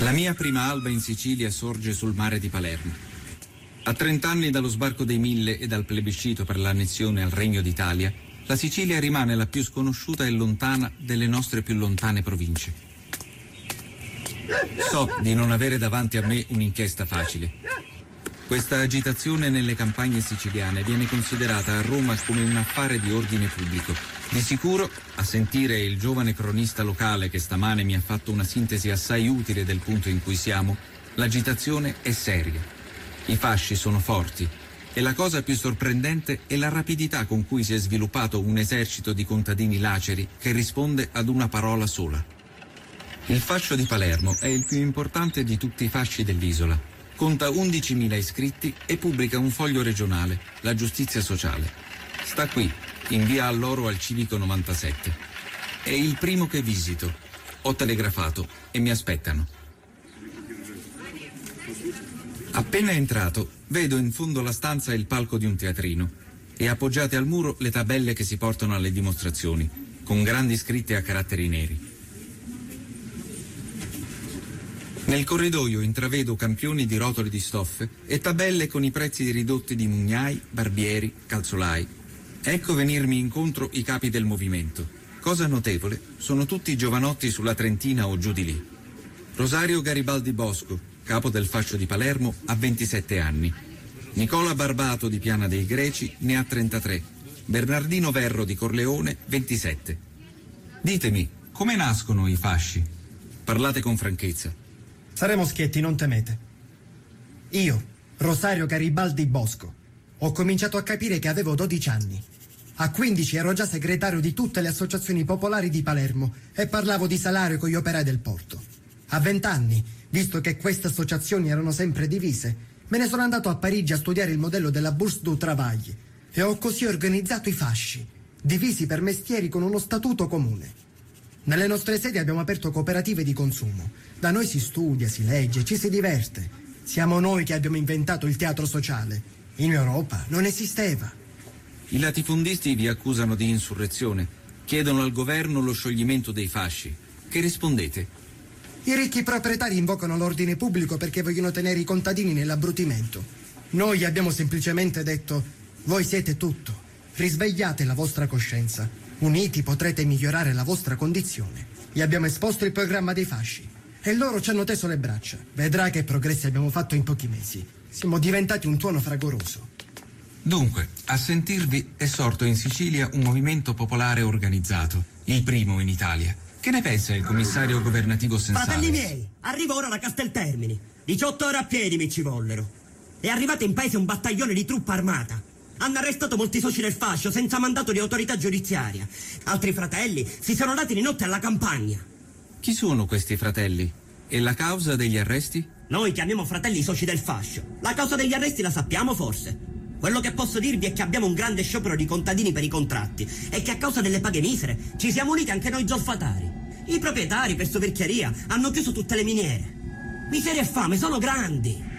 La mia prima alba in Sicilia sorge sul mare di Palermo. A 30 anni dallo sbarco dei Mille e dal plebiscito per l'annessione al Regno d'Italia, la Sicilia rimane la più sconosciuta e lontana delle nostre più lontane province. So di non avere davanti a me un'inchiesta facile. Questa agitazione nelle campagne siciliane viene considerata a Roma come un affare di ordine pubblico. Di sicuro, a sentire il giovane cronista locale che stamane mi ha fatto una sintesi assai utile del punto in cui siamo, l'agitazione è seria. I fasci sono forti e la cosa più sorprendente è la rapidità con cui si è sviluppato un esercito di contadini laceri che risponde ad una parola sola. Il fascio di Palermo è il più importante di tutti i fasci dell'isola. Conta 11.000 iscritti e pubblica un foglio regionale, La Giustizia Sociale. Sta qui, in via Alloro al Civico 97. È il primo che visito. Ho telegrafato e mi aspettano. Appena entrato, vedo in fondo alla stanza il palco di un teatrino e appoggiate al muro le tabelle che si portano alle dimostrazioni, con grandi scritte a caratteri neri. Nel corridoio intravedo campioni di rotoli di stoffe e tabelle con i prezzi ridotti di mugnai, barbieri, calzolai. Ecco venirmi incontro i capi del movimento. Cosa notevole, sono tutti giovanotti sulla trentina o giù di lì. Rosario Garibaldi Bosco, capo del fascio di Palermo, ha 27 anni. Nicola Barbato di Piana dei Greci ne ha 33. Bernardino Verro di Corleone, 27. Ditemi, come nascono i fasci? Parlate con franchezza. Saremo schietti, non temete. Io, Rosario Garibaldi Bosco, ho cominciato a capire che avevo 12 anni. A 15 ero già segretario di tutte le associazioni popolari di Palermo e parlavo di salario con gli operai del porto. A 20 anni, visto che queste associazioni erano sempre divise, me ne sono andato a Parigi a studiare il modello della Bourse du Travail e ho così organizzato i fasci, divisi per mestieri con uno statuto comune. Nelle nostre sedi abbiamo aperto cooperative di consumo. Da noi si studia, si legge, ci si diverte. Siamo noi che abbiamo inventato il teatro sociale. In Europa non esisteva. I latifondisti vi accusano di insurrezione. Chiedono al governo lo scioglimento dei fasci. Che rispondete? I ricchi proprietari invocano l'ordine pubblico perché vogliono tenere i contadini nell'abbrutimento. Noi abbiamo semplicemente detto: voi siete tutto. Risvegliate la vostra coscienza. Uniti potrete migliorare la vostra condizione. Gli abbiamo esposto il programma dei fasci e loro ci hanno teso le braccia. Vedrà che progressi abbiamo fatto in pochi mesi. Siamo diventati un tuono fragoroso. Dunque, a sentirvi è sorto in Sicilia un movimento popolare organizzato, il primo in Italia. Che ne pensa il commissario governativo Sensale? Fratelli miei, arrivo ora da Casteltermini. 18 ore a piedi mi ci vollero. È arrivato in paese un battaglione di truppa armata. Hanno arrestato molti soci del fascio senza mandato di autorità giudiziaria. Altri fratelli si sono dati di notte alla campagna. Chi sono questi fratelli? E la causa degli arresti? Noi chiamiamo fratelli i soci del fascio. La causa degli arresti la sappiamo forse. Quello che posso dirvi è che abbiamo un grande sciopero di contadini per i contratti e che a causa delle paghe misere ci siamo uniti anche noi zolfatari. I proprietari, per soverchieria, hanno chiuso tutte le miniere. Miseria e fame sono grandi.